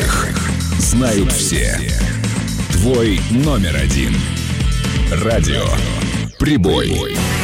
первых. Знают все. Твой номер один. Радио «Прибой».